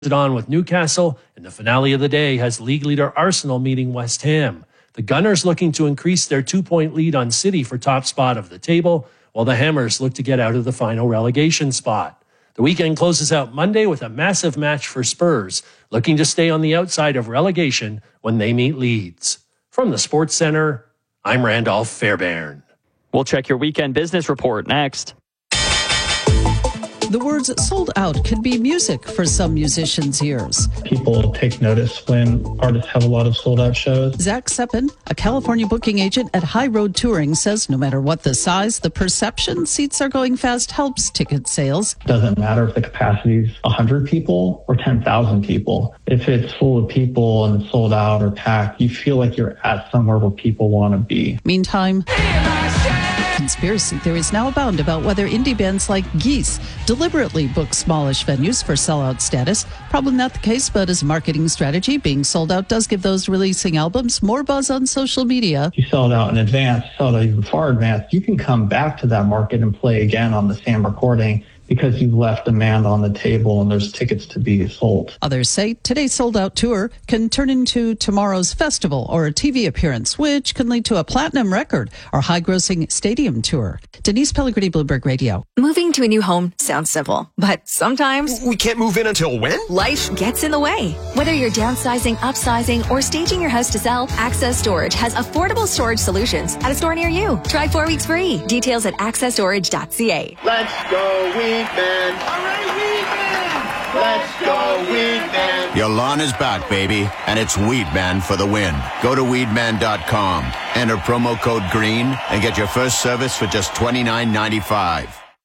it on with Newcastle, and the finale of the day has league leader Arsenal meeting West Ham. The Gunners looking to increase their 2-point lead on City for top spot of the table, while the Hammers look to get out of the final relegation spot. The weekend closes out Monday with a massive match for Spurs, looking to stay on the outside of relegation when they meet Leeds. From the Sports Center, I'm Randolph Fairbairn. We'll check your weekend business report next. The words sold out could be music for some musicians' ears. People take notice when artists have a lot of sold out shows. Zach Seppin, a California booking agent at High Road Touring, says no matter what the size, the perception seats are going fast helps ticket sales. Doesn't matter if the capacity is 100 people or 10,000 people. If it's full of people and it's sold out or packed, you feel like you're at somewhere where people want to be. Meantime, conspiracy theories now abound about whether indie bands like Geese deliberately book smallish venues for sellout status. Probably not the case, but as a marketing strategy, being sold out does give those releasing albums more buzz on social media. You sell it out in advance, sell it out even far advanced. You can come back to that market and play again on the same recording because you've left demand on the table and there's tickets to be sold. Others say today's sold-out tour can turn into tomorrow's festival or a TV appearance, which can lead to a platinum record or high-grossing stadium tour. Denise Pellegrini, Bloomberg Radio. Moving to a new home sounds simple, but sometimes we can't move in until when? Life gets in the way. Whether you're downsizing, upsizing, or staging your house to sell, Access Storage has affordable storage solutions at a store near you. Try 4 weeks free. Details at accessstorage.ca. Let's go, Weedman. All right, Weedman. Let's go, Weedman. Your lawn is back, baby, and it's Weedman for the win. Go to weedman.com, enter promo code GREEN, and get your first service for just $29.95.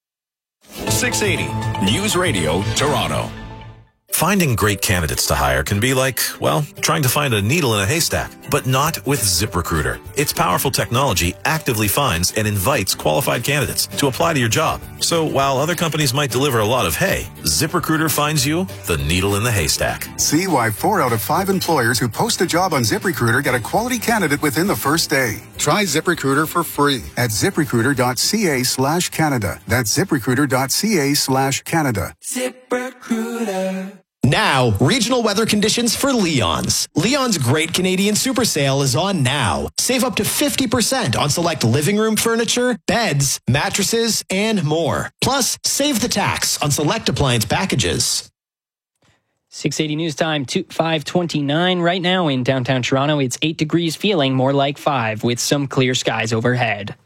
680 News Radio, Toronto. Finding great candidates to hire can be like, well, trying to find a needle in a haystack, but not with ZipRecruiter. Its powerful technology actively finds and invites qualified candidates to apply to your job. So while other companies might deliver a lot of hay, ZipRecruiter finds you the needle in the haystack. See why 4 out of 5 employers who post a job on ZipRecruiter get a quality candidate within the first day. Try ZipRecruiter for free at ZipRecruiter.ca/Canada. That's ZipRecruiter.ca/Canada. ZipRecruiter. Now, regional weather conditions for Leon's. Leon's Great Canadian Super Sale is on now. Save up to 50% on select living room furniture, beds, mattresses, and more. Plus, save the tax on select appliance packages. 680 News Time, 5:29 right now in downtown Toronto. It's 8 degrees, feeling more like 5 with some clear skies overhead.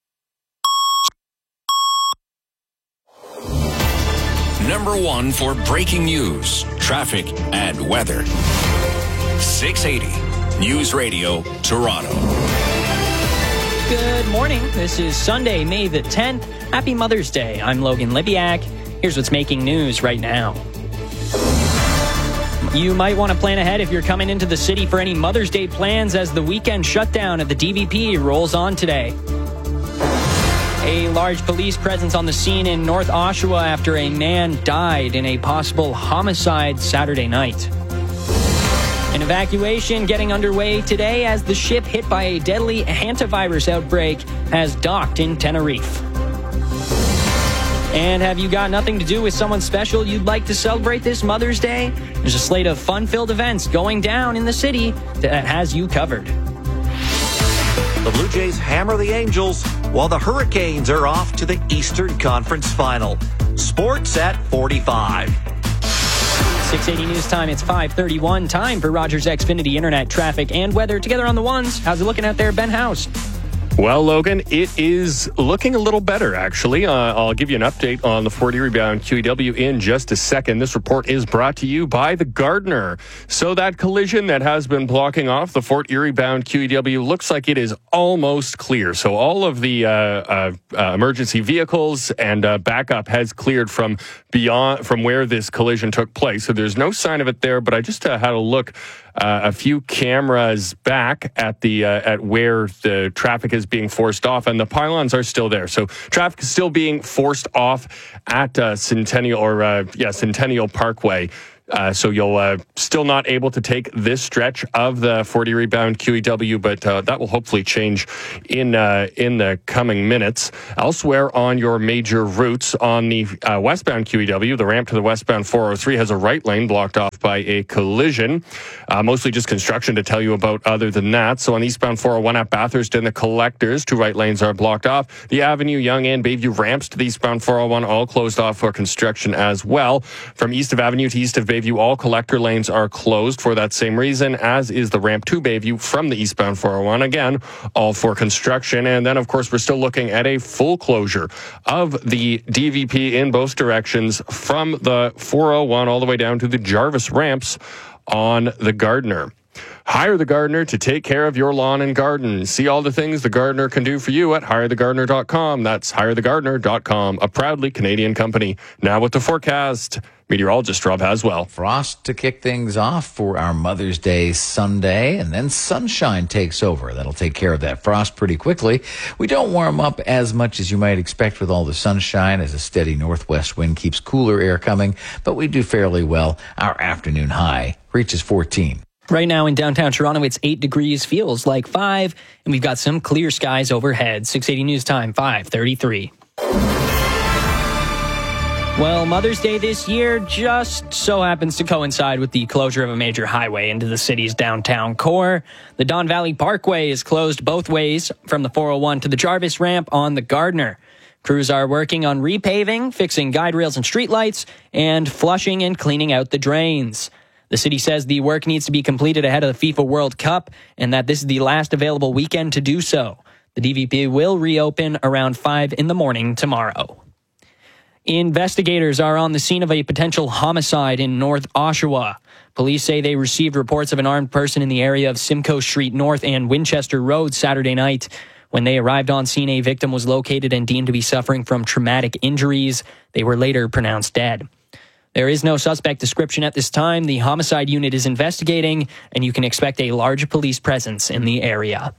Number 1 for breaking news, traffic, and weather. 680 News Radio, Toronto. Good morning. This is Sunday, May the 10th. Happy Mother's Day. I'm Logan Libiak. Here's what's making news right now. You might want to plan ahead if you're coming into the city for any Mother's Day plans as the weekend shutdown at the DVP rolls on today. A large police presence on the scene in North Oshawa after a man died in a possible homicide Saturday night. An evacuation getting underway today as the ship hit by a deadly hantavirus outbreak has docked in Tenerife. And have you got nothing to do with someone special you'd like to celebrate this Mother's Day? There's a slate of fun-filled events going down in the city that has you covered. The Blue Jays hammer the Angels, while the Hurricanes are off to the Eastern Conference Final. Sports at 45. 680 News Time, it's 5:31. Time for Rogers Xfinity Internet traffic and weather. Together on the ones, how's it looking out there, Ben House? Well, Logan, it is looking a little better, actually. I'll give you an update on the Fort Erie bound QEW in just a second. This report is brought to you by the Gardner. So that collision that has been blocking off the Fort Erie bound QEW looks like it is almost clear. So all of the emergency vehicles and backup has cleared from where this collision took place. So there's no sign of it there, but I just had a look a few cameras back at where the traffic is being forced off, and the pylons are still there. So traffic is still being forced off at Centennial Parkway. So you'll still not able to take this stretch of the 40 rebound QEW, but that will hopefully change in the coming minutes. Elsewhere on your major routes, on the westbound QEW, the ramp to the westbound 403 has a right lane blocked off by a collision. Mostly just construction to tell you about other than that. So on eastbound 401 at Bathurst and the Collectors, 2 right lanes are blocked off. The Avenue, Yonge and Bayview ramps to the eastbound 401 all closed off for construction as well. From east of Avenue to east of Bayview, all collector lanes are closed for that same reason, as is the ramp to Bayview from the eastbound 401. Again, all for construction. And then, of course, we're still looking at a full closure of the DVP in both directions from the 401 all the way down to the Jarvis ramps on the Gardiner. Hire the Gardener to take care of your lawn and garden. See all the things the Gardener can do for you at hirethegardener.com. That's hirethegardener.com, a proudly Canadian company. Now with the forecast, meteorologist Rob Haswell. Frost to kick things off for our Mother's Day Sunday, and then sunshine takes over. That'll take care of that frost pretty quickly. We don't warm up as much as you might expect with all the sunshine, as a steady northwest wind keeps cooler air coming, but we do fairly well. Our afternoon high reaches 14. Right now in downtown Toronto, it's 8 degrees, feels like 5, and we've got some clear skies overhead. 680 News Time, 5:33. Well, Mother's Day this year just so happens to coincide with the closure of a major highway into the city's downtown core. The Don Valley Parkway is closed both ways from the 401 to the Jarvis ramp on the Gardiner. Crews are working on repaving, fixing guide rails and streetlights, and flushing and cleaning out the drains. The city says the work needs to be completed ahead of the FIFA World Cup and that this is the last available weekend to do so. The DVP will reopen around 5 in the morning tomorrow. Investigators are on the scene of a potential homicide in North Oshawa. Police say they received reports of an armed person in the area of Simcoe Street North and Winchester Road Saturday night. When they arrived on scene, a victim was located and deemed to be suffering from traumatic injuries. They were later pronounced dead. There is no suspect description at this time. The homicide unit is investigating, and you can expect a large police presence in the area.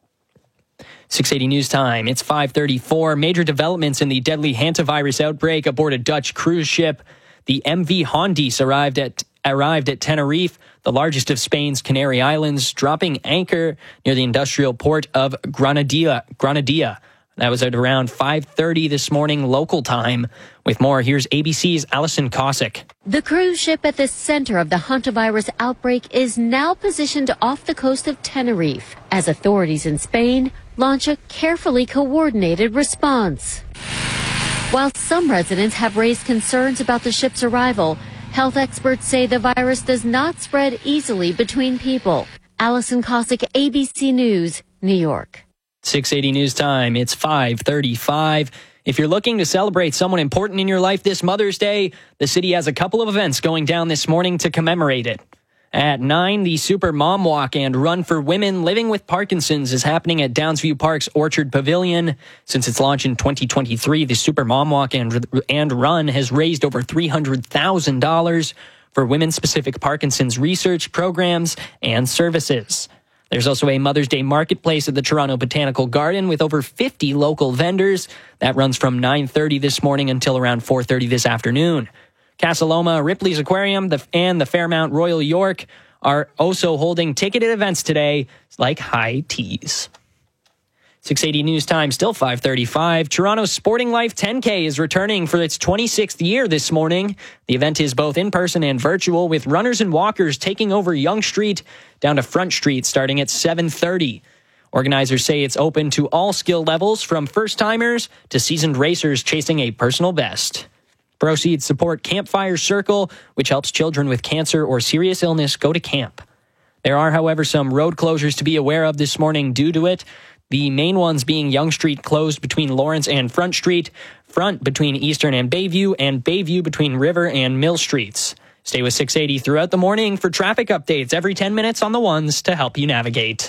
680 News Time. It's 5:34. Major developments in the deadly hantavirus outbreak aboard a Dutch cruise ship. The MV Hondies arrived at Tenerife, the largest of Spain's Canary Islands, dropping anchor near the industrial port of Granadilla. That was at around 5:30 this morning local time. With more, here's ABC's Alison Cossack. The cruise ship at the center of the hantavirus outbreak is now positioned off the coast of Tenerife as authorities in Spain launch a carefully coordinated response. While some residents have raised concerns about the ship's arrival, health experts say the virus does not spread easily between people. Alison Cossack, ABC News, New York. 680 News Time. It's 5:35. If you're looking to celebrate someone important in your life this Mother's Day, the city has a couple of events going down this morning to commemorate it. At 9, the Super Mom Walk and Run for Women Living with Parkinson's is happening at Downsview Park's Orchard Pavilion. Since its launch in 2023, the Super Mom Walk and Run has raised over $300,000 for women-specific Parkinson's research programs and services. There's also a Mother's Day marketplace at the Toronto Botanical Garden with over 50 local vendors. That runs from 9:30 this morning until around 4:30 this afternoon. Casa Loma, Ripley's Aquarium, and the Fairmount Royal York are also holding ticketed events today, like high teas. 680 News Time, still 5:35. Toronto's Sporting Life 10K is returning for its 26th year this morning. The event is both in-person and virtual, with runners and walkers taking over Yonge Street down to Front Street starting at 7:30. Organizers say it's open to all skill levels, from first-timers to seasoned racers chasing a personal best. Proceeds support Campfire Circle, which helps children with cancer or serious illness go to camp. There are, however, some road closures to be aware of this morning due to it. The main ones being Yonge Street closed between Lawrence and Front Street, Front between Eastern and Bayview between River and Mill Streets. Stay with 680 throughout the morning for traffic updates every 10 minutes on the ones to help you navigate.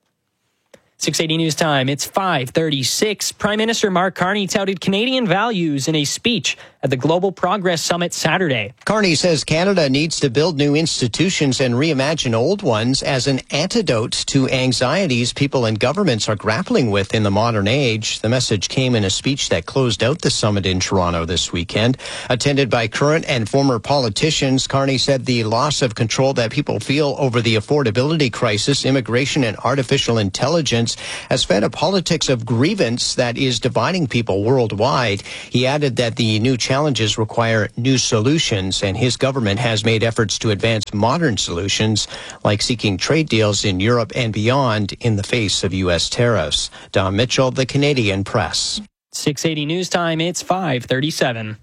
680 News Time, it's 5:36. Prime Minister Mark Carney touted Canadian values in a speech at the Global Progress Summit Saturday. Carney says Canada needs to build new institutions and reimagine old ones as an antidote to anxieties people and governments are grappling with in the modern age. The message came in a speech that closed out the summit in Toronto this weekend. Attended by current and former politicians, Carney said the loss of control that people feel over the affordability crisis, immigration, and artificial intelligence has fed a politics of grievance that is dividing people worldwide. He added that the new challenges require new solutions, and his government has made efforts to advance modern solutions, like seeking trade deals in Europe and beyond in the face of U.S. tariffs. Don Mitchell, The Canadian Press. 680 News Time, it's 5:37.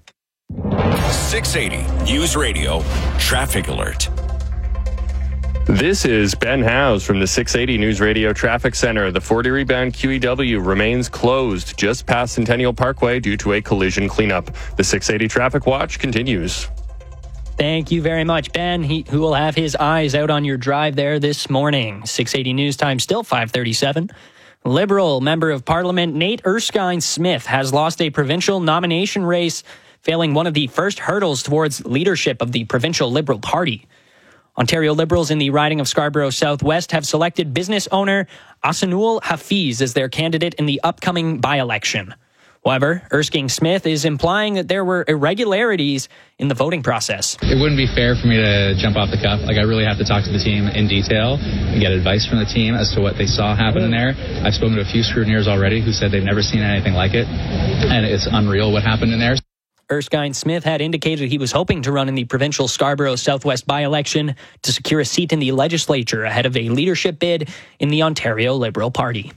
680 News Radio Traffic Alert. This is Ben Howes from the 680 News Radio Traffic Center. The 40 rebound QEW remains closed just past Centennial Parkway due to a collision cleanup. The 680 Traffic Watch continues. Thank you very much, Ben, who will have his eyes out on your drive there this morning. 680 News Time, still 5:37. Liberal Member of Parliament Nate Erskine-Smith has lost a provincial nomination race, failing one of the first hurdles towards leadership of the provincial Liberal Party. Ontario Liberals in the riding of Scarborough Southwest have selected business owner Asanul Hafiz as their candidate in the upcoming by-election. However, Erskine-Smith is implying that there were irregularities in the voting process. It wouldn't be fair for me to jump off the cuff. I really have to talk to the team in detail and get advice from the team as to what they saw happen in there. I've spoken to a few scrutineers already who said they've never seen anything like it, and it's unreal what happened in there. Erskine-Smith had indicated he was hoping to run in the provincial Scarborough Southwest by-election to secure a seat in the legislature ahead of a leadership bid in the Ontario Liberal Party.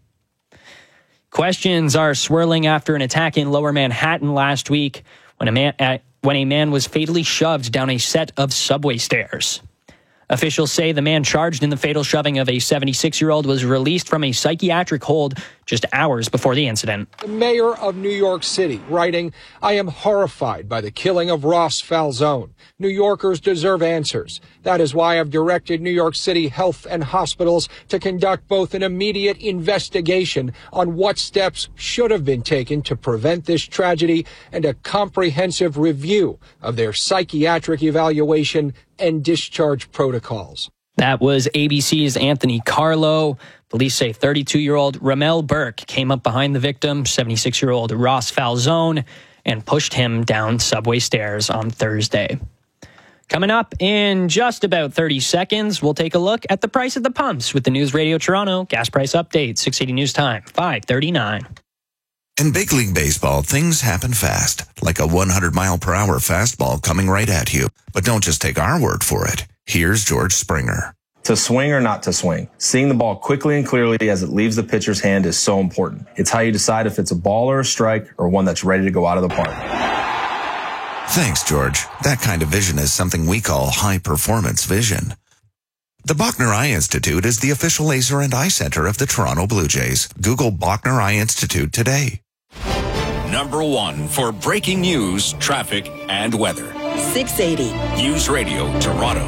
Questions are swirling after an attack in Lower Manhattan last week when a man was fatally shoved down a set of subway stairs. Officials say the man charged in the fatal shoving of a 76-year-old was released from a psychiatric hold just hours before the incident. The mayor of New York City writing, "I am horrified by the killing of Ross Falzone. New Yorkers deserve answers. That is why I've directed New York City Health and Hospitals to conduct both an immediate investigation on what steps should have been taken to prevent this tragedy and a comprehensive review of their psychiatric evaluation and discharge protocols." That was ABC's Anthony Carlo. Police say 32-year-old Ramel Burke came up behind the victim, 76-year-old Ross Falzone, and pushed him down subway stairs on Thursday. Coming up in just about 30 seconds, we'll take a look at the price at the pumps with the News Radio Toronto gas price update. 680 News Time, 5:39. In big league baseball, things happen fast, like a 100-mile-per-hour fastball coming right at you. But don't just take our word for it. Here's George Springer. To swing or not to swing, seeing the ball quickly and clearly as it leaves the pitcher's hand is so important. It's how you decide if it's a ball or a strike or one that's ready to go out of the park. Thanks, George. That kind of vision is something we call high-performance vision. The Bachner Eye Institute is the official laser and eye center of the Toronto Blue Jays. Google Bachner Eye Institute today. Number 1 for breaking news, traffic, and weather. 680 News Radio Toronto.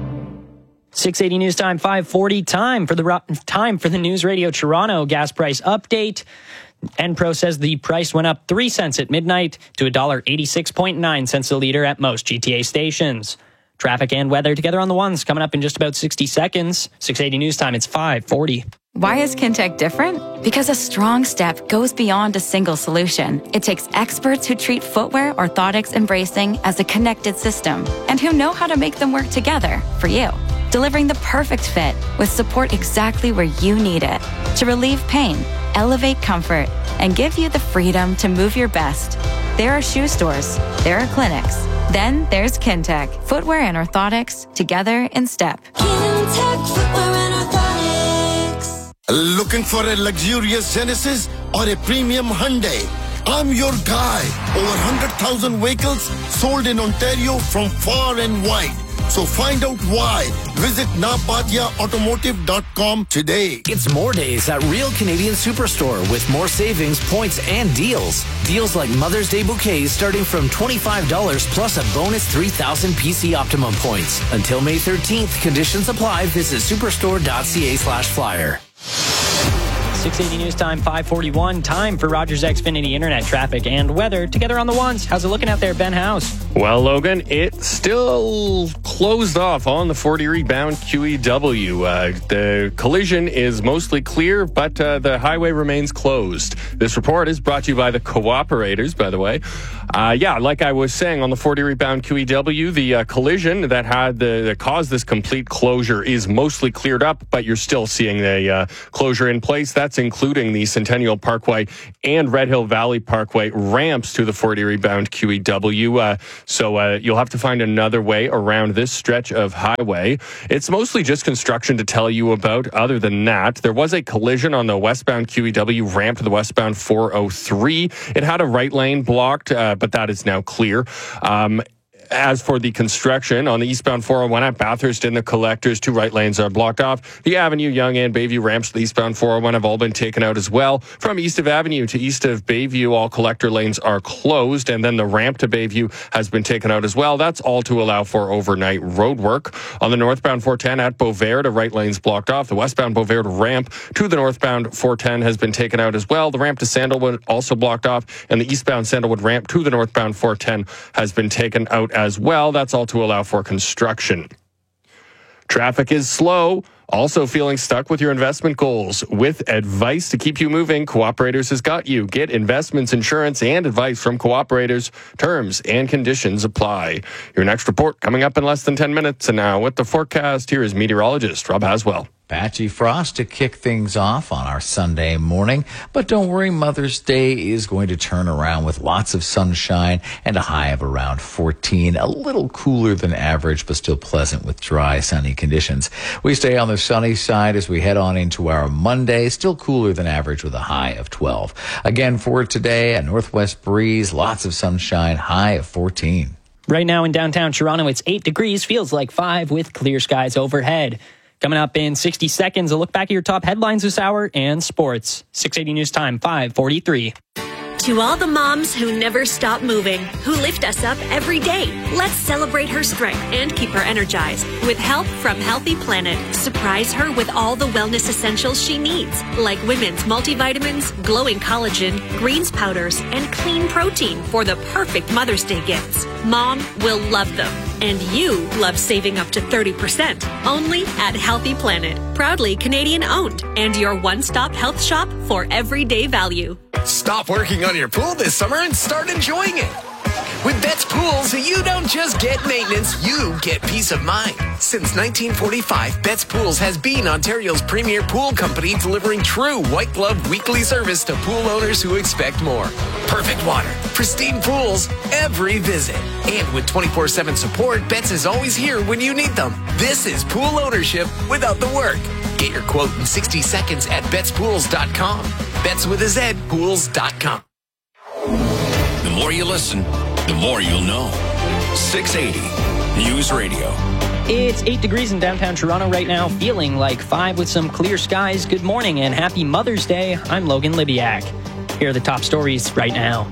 680 News Time, 5:40. Time for the News Radio Toronto gas price update. Enpro says the price went up 3 cents at midnight to $1.86.9 a liter at most GTA stations. Traffic and weather together on the ones coming up in just about 60 seconds. 680 News Time, it's 5:40. Why is Kintec different? Because a strong step goes beyond a single solution. It takes experts who treat footwear, orthotics, and bracing as a connected system and who know how to make them work together for you. Delivering the perfect fit with support exactly where you need it to relieve pain, elevate comfort, and give you the freedom to move your best. There are shoe stores, there are clinics, then there's Kintec. Footwear and orthotics together in step. Kintec Footwear and Orthotics. Looking for a luxurious Genesis or a premium Hyundai? I'm your guy. Over 100,000 vehicles sold in Ontario from far and wide. So find out why. Visit NabadiaAutomotive.com today. It's more days at Real Canadian Superstore with more savings, points, and deals. Deals like Mother's Day bouquets starting from $25 plus a bonus 3,000 PC Optimum points. Until May 13th, conditions apply. Visit superstore.ca/flyer. 680 News Time, 541. Time for Rogers Xfinity Internet traffic and weather. Together on the ones. How's it looking out there, Ben House? Well, Logan, it's still closed off on the 40 bound QEW. The collision is mostly clear, but the highway remains closed. This report is brought to you by the Cooperators, by the way. Like I was saying, on the 40 bound QEW, the collision that caused this complete closure is mostly cleared up, but you're still seeing the closure in place. That's including the Centennial Parkway and Red Hill Valley Parkway ramps to the 40 bound QEW. So you'll have to find another way around this stretch of highway. It's mostly just construction to tell you about. Other than that, there was a collision on the westbound QEW ramp to the westbound 403. It had a right lane blocked, but that is now clear. As for the construction on the eastbound 401 at Bathurst and the Collectors, 2 right lanes are blocked off. The Avenue, Yonge, and Bayview ramps to the eastbound 401 have all been taken out as well. From east of Avenue to east of Bayview, all collector lanes are closed, and then the ramp to Bayview has been taken out as well. That's all to allow for overnight road work. On the northbound 410 at Beauvert, the right lane's blocked off. The westbound Beauvert ramp to the northbound 410 has been taken out as well. The ramp to Sandalwood also blocked off, and the eastbound Sandalwood ramp to the northbound 410 has been taken out as well. That's all to allow for construction. Traffic is slow. Also feeling stuck with your investment goals? With advice to keep you moving, Cooperators has got you. Get investments, insurance, and advice from Cooperators. Terms and conditions apply. Your next report coming up in less than 10 minutes. And now with the forecast, here is meteorologist Rob Haswell. Patchy frost to kick things off on our Sunday morning. But don't worry, Mother's Day is going to turn around with lots of sunshine and a high of around 14. A little cooler than average, but still pleasant with dry, sunny conditions. We stay on the sunny side as we head on into our Monday. Still cooler than average with a high of 12. Again, for today, a northwest breeze, lots of sunshine, high of 14. Right now in downtown Toronto, it's 8 degrees, feels like 5 with clear skies overhead. Coming up in 60 seconds, a look back at your top headlines this hour and sports. 680 News Time, 5:43. To all the moms who never stop moving, who lift us up every day, let's celebrate her strength and keep her energized. With help from Healthy Planet, surprise her with all the wellness essentials she needs, like women's multivitamins, glowing collagen, greens powders, and clean protein for the perfect Mother's Day gifts. Mom will love them. And you love saving up to 30%. Only at Healthy Planet. Proudly Canadian owned. And your one-stop health shop for everyday value. Stop working on your pool this summer and start enjoying it. With Betts Pools, you don't just get maintenance, you get peace of mind. Since 1945, Betts Pools has been Ontario's premier pool company, delivering true white glove weekly service to pool owners who expect more. Perfect water, pristine pools, every visit. And with 24/7 support, Betts is always here when you need them. This is pool ownership without the work. Get your quote in 60 seconds at BettsPools.com. Betts with a Z, pools.com. The more you listen, the more you'll know. 680 News Radio. It's 8 degrees in downtown Toronto right now, feeling like 5 with some clear skies. Good morning and happy Mother's Day. I'm Logan Libiak. Here are the top stories right now.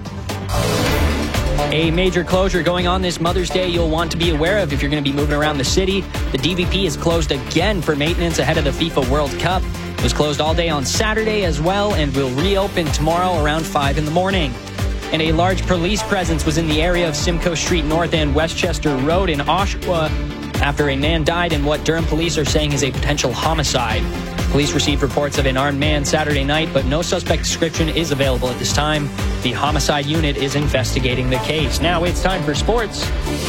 A major closure going on this Mother's Day you'll want to be aware of if you're going to be moving around the city. The DVP is closed again for maintenance ahead of the FIFA World Cup. It was closed all day on Saturday as well and will reopen tomorrow around 5 in the morning. And a large police presence was in the area of Simcoe Street North and Westchester Road in Oshawa after a man died in what Durham police are saying is a potential homicide. Police received reports of an armed man Saturday night, but no suspect description is available at this time. The homicide unit is investigating the case. Now it's time for sports.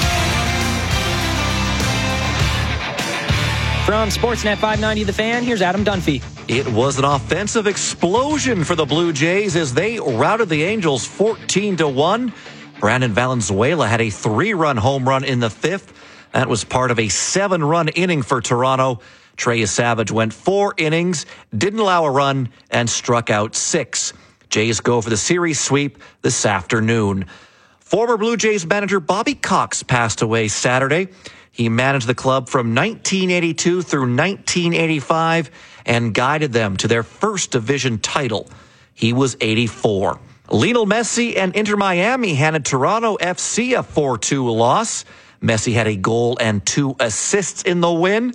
From Sportsnet 590 The Fan, here's Adam Dunphy. It was an offensive explosion for the Blue Jays as they routed the Angels 14-1. Brandon Valenzuela had a 3-run home run in the 5th. That was part of a 7-run inning for Toronto. Trey Savage went 4 innings, didn't allow a run, and struck out 6. Jays go for the series sweep this afternoon. Former Blue Jays manager Bobby Cox passed away Saturday. He managed the club from 1982 through 1985 and guided them to their first division title. He was 84. Lionel Messi and Inter Miami handed Toronto FC a 4-2 loss. Messi had a goal and 2 assists in the win.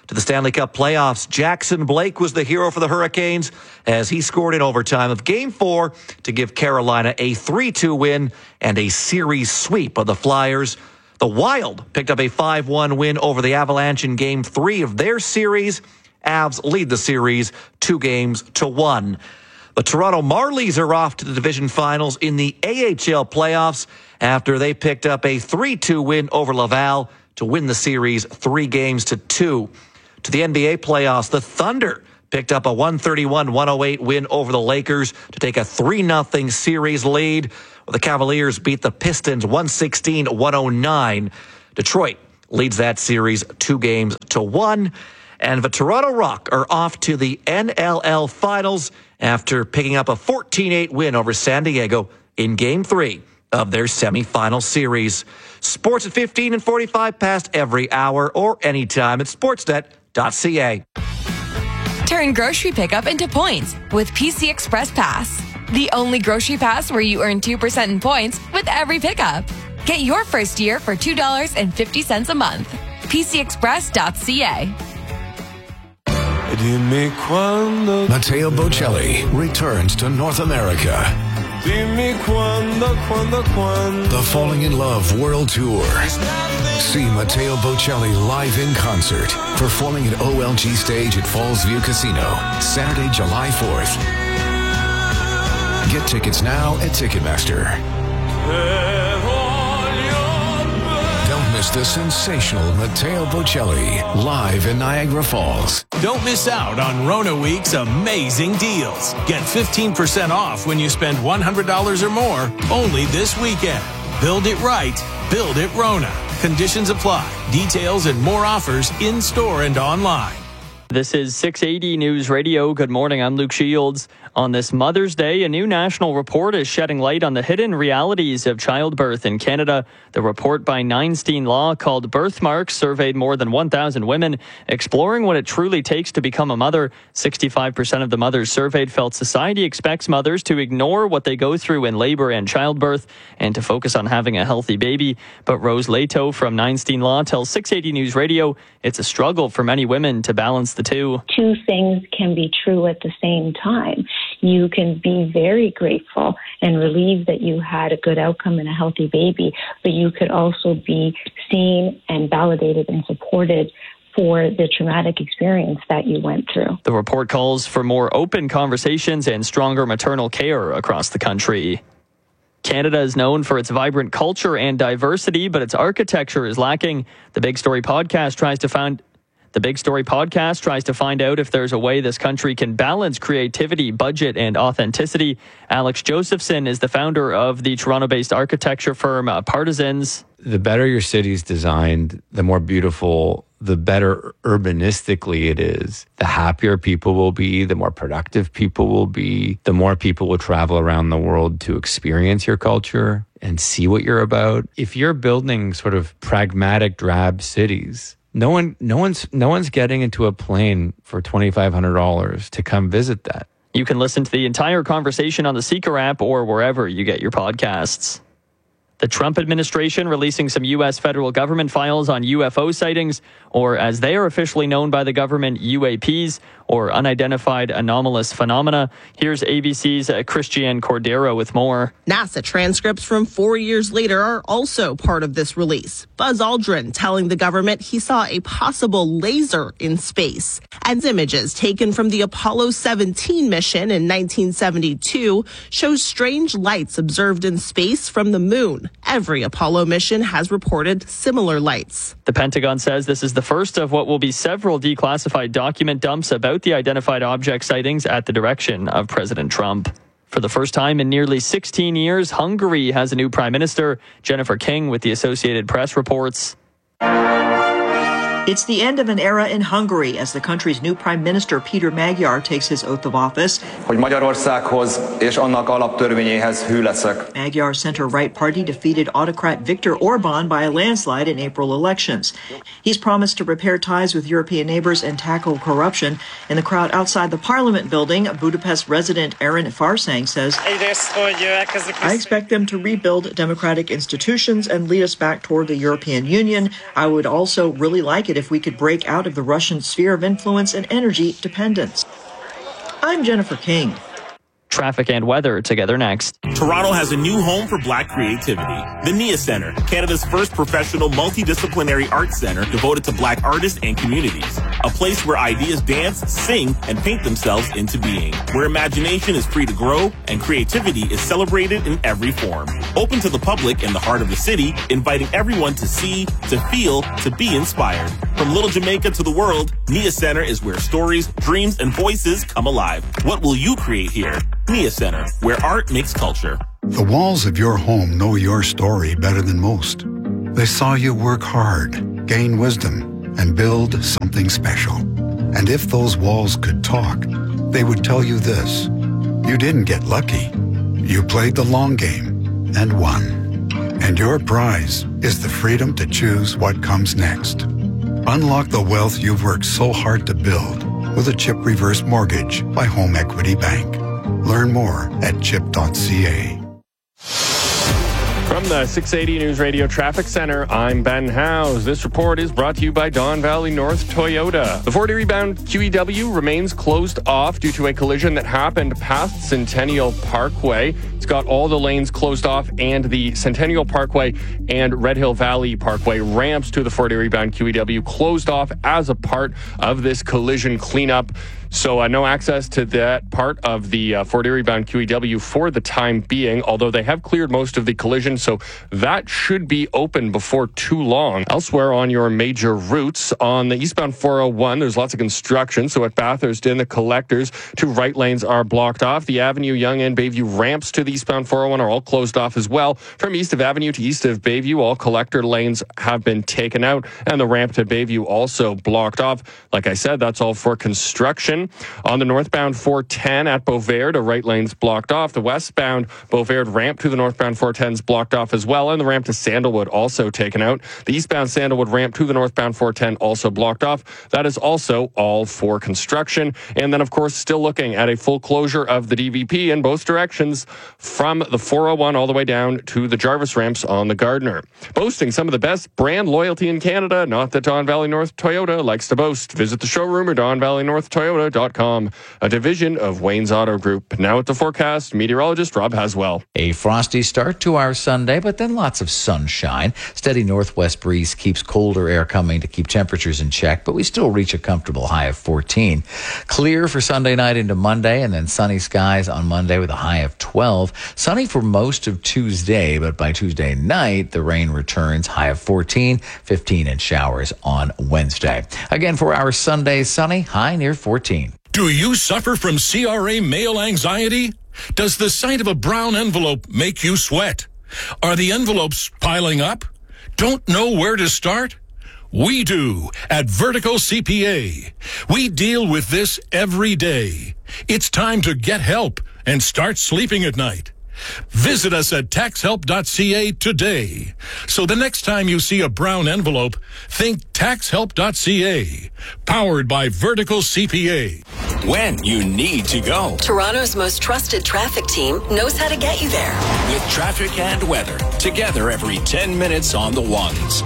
to the Stanley Cup playoffs. Jackson Blake was the hero for the Hurricanes as he scored in overtime of Game 4 to give Carolina a 3-2 win and a series sweep of the Flyers. The Wild picked up a 5-1 win over the Avalanche in Game 3 of their series. Avs lead the series 2-1. The Toronto Marlies are off to the division finals in the AHL playoffs after they picked up a 3-2 win over Laval to win the series 3-2. To the NBA playoffs, the Thunder picked up a 131-108 win over the Lakers to take a 3-0 series lead. The Cavaliers beat the Pistons 116-109. Detroit leads that series 2-1. And the Toronto Rock are off to the NLL Finals after picking up a 14-8 win over San Diego in Game 3 of their semifinal series. Sports at 15 and 45 past every hour or anytime at sportsnet.ca. Turn grocery pickup into points with PC Express Pass. The only grocery pass where you earn 2% in points with every pickup. Get your first year for $2.50 a month. PCExpress.ca. Matteo Bocelli returns to North America. The Falling in Love World Tour. See Matteo Bocelli live in concert, performing at OLG Stage at Fallsview Casino, Saturday, July 4th. Get tickets now at Ticketmaster. Don't miss the sensational Matteo Bocelli live in Niagara Falls. Don't miss out on Rona Week's amazing deals. Get 15% off when you spend $100 or more only this weekend. Build it right. Build it Rona. Conditions apply. Details and more offers in-store and online. This is 680 News Radio. Good morning. I'm Luke Shields. On this Mother's Day, a new national report is shedding light on the hidden realities of childbirth in Canada. The report by Neinstein Law, called Birthmarks, surveyed more than 1,000 women, exploring what it truly takes to become a mother. 65% of the mothers surveyed felt society expects mothers to ignore what they go through in labor and childbirth and to focus on having a healthy baby. But Rose Leto from Neinstein Law tells 680 News Radio it's a struggle for many women to balance the two. Two things can be true at the same time. You can be very grateful and relieved that you had a good outcome and a healthy baby, but you could also be seen and validated and supported for the traumatic experience that you went through. The report calls for more open conversations and stronger maternal care across the country. Canada is known for its vibrant culture and diversity, but its architecture is lacking. The Big Story podcast tries to find out if there's a way this country can balance creativity, budget, and authenticity. Alex Josephson is the founder of the Toronto-based architecture firm Partisans. The better your city's designed, the more beautiful, the better urbanistically it is. The happier people will be, the more productive people will be, the more people will travel around the world to experience your culture and see what you're about. If you're building sort of pragmatic, drab cities, no one's getting into a plane for $2,500 to come visit that. You can listen to the entire conversation on the Seeker app or wherever you get your podcasts. The Trump administration releasing some U.S. federal government files on UFO sightings, or as they are officially known by the government, UAPs, or unidentified anomalous phenomena. Here's ABC's Christiane Cordero with more. NASA transcripts from 4 years later are also part of this release. Buzz Aldrin telling the government he saw a possible laser in space. And images taken from the Apollo 17 mission in 1972 shows strange lights observed in space from the moon. Every Apollo mission has reported similar lights. The Pentagon says this is the first of what will be several declassified document dumps about the identified object sightings at the direction of President Trump. For the first time in nearly 16 years, Hungary has a new prime minister. Jennifer King with the Associated Press reports. It's the end of an era in Hungary as the country's new Prime Minister Peter Magyar takes his oath of office. Magyarországhoz és annak alaptörvényéhez hű leszek. Magyar's center-right party defeated autocrat Viktor Orban by a landslide in April elections. He's promised to repair ties with European neighbors and tackle corruption. In the crowd outside the Parliament building, Budapest resident Aaron Farsang says, I expect them to rebuild democratic institutions and lead us back toward the European Union. I would also really like it if we could break out of the Russian sphere of influence and energy dependence. I'm Jennifer King. Traffic and weather together next. Toronto has a new home for Black creativity. The NIA Centre, Canada's first professional multidisciplinary arts centre devoted to Black artists and communities. A place where ideas dance, sing, and paint themselves into being. Where imagination is free to grow and creativity is celebrated in every form. Open to the public in the heart of the city, inviting everyone to see, to feel, to be inspired. From Little Jamaica to the world, NIA Centre is where stories, dreams, and voices come alive. What will you create here? NIA Centre, where art makes culture. The walls of your home know your story better than most. They saw you work hard, gain wisdom, and build something special. And if those walls could talk, they would tell you this. You didn't get lucky. You played the long game and won. And your prize is the freedom to choose what comes next. Unlock the wealth you've worked so hard to build with a CHIP reverse mortgage by Home Equity Bank. Learn more at chip.ca. From the 680 News Radio Traffic Center, I'm Ben Howes. This report is brought to you by Don Valley North Toyota. The 40-bound QEW remains closed off due to a collision that happened past Centennial Parkway. It's got all the lanes closed off, and the Centennial Parkway and Red Hill Valley Parkway ramps to the 40-bound QEW closed off as a part of this collision cleanup. So no access to that part of the Fort Erie-bound QEW for the time being, although they have cleared most of the collision, so that should be open before too long. Elsewhere on your major routes, on the eastbound 401, there's lots of construction, so at Bathurst and the Collectors, 2 right lanes are blocked off. The Avenue, Yonge, and Bayview ramps to the eastbound 401 are all closed off as well. From east of Avenue to east of Bayview, all collector lanes have been taken out, and the ramp to Bayview also blocked off. Like I said, that's all for construction. On the northbound 410 at Beauvert, the right lane's blocked off. The westbound Beauvert ramp to the northbound 410 is blocked off as well, and the ramp to Sandalwood also taken out. The eastbound Sandalwood ramp to the northbound 410 also blocked off. That is also all for construction. And then, of course, still looking at a full closure of the DVP in both directions from the 401 all the way down to the Jarvis ramps on the Gardiner. Boasting some of the best brand loyalty in Canada, not that Don Valley North Toyota likes to boast. Visit the showroom or DonValleyNorthToyota.com, a division of Wayne's Auto Group. Now at the forecast, meteorologist Rob Haswell. A frosty start to our Sunday, but then lots of sunshine. Steady northwest breeze keeps colder air coming to keep temperatures in check, but we still reach a comfortable high of 14. Clear for Sunday night into Monday, and then sunny skies on Monday with a high of 12. Sunny for most of Tuesday, but by Tuesday night, the rain returns, high of 14, 15 in showers on Wednesday. Again, for our Sunday, sunny, high near 14. Do you suffer from CRA mail anxiety? Does the sight of a brown envelope make you sweat? Are the envelopes piling up? Don't know where to start? We do at Vertical CPA. We deal with this every day. It's time to get help and start sleeping at night. Visit us at taxhelp.ca today. So the next time you see a brown envelope, think taxhelp.ca. Powered by Vertical CPA. When you need to go. Toronto's most trusted traffic team knows how to get you there. With traffic and weather, together every 10 minutes on the ones.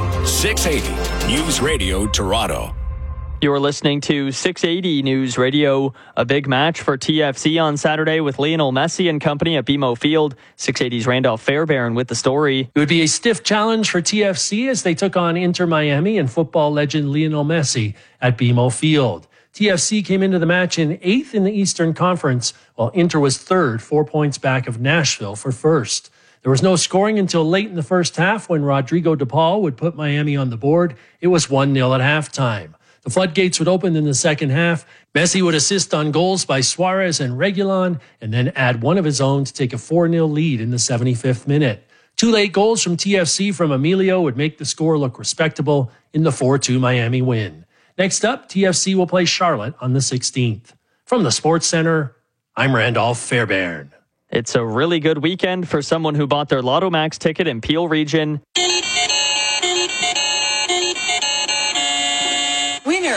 680 News Radio Toronto. You're listening to 680 News Radio. A big match for TFC on Saturday with Lionel Messi and company at BMO Field. 680's Randolph Fairbairn with the story. It would be a stiff challenge for TFC as they took on Inter Miami and football legend Lionel Messi at BMO Field. TFC came into the match in 8th in the Eastern Conference, while Inter was 3rd, 4 points back of Nashville for 1st. There was no scoring until late in the first half when Rodrigo De Paul would put Miami on the board. It was 1-0 at halftime. The floodgates would open in the second half. Messi would assist on goals by Suarez and Reguilon, and then add one of his own to take a 4-0 lead in the 75th minute. 2 late goals from TFC from Emilio would make the score look respectable in the 4-2 Miami win. Next up, TFC will play Charlotte on the 16th. From the Sports Center, I'm Randolph Fairbairn. It's a really good weekend for someone who bought their Lotto Max ticket in Peel Region. Winner.